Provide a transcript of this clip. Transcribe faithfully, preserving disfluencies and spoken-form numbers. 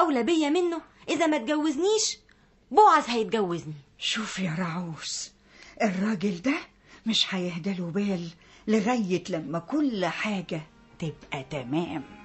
أولى بيا منه. إذا ما اتجوزنيش بوعز هيتجوزني. شوف يا رعوس، الراجل ده مش هيهدله بال لغاية لما كل حاجة تبقى تمام.